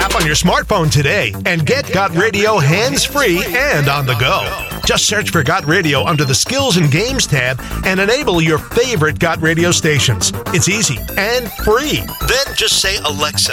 app on your smartphone today and get Got Radio hands-free and on the go. Just search for Got Radio under the Skills and Games tab and enable your favorite Got Radio stations. It's easy and free. Then just say, Alexa,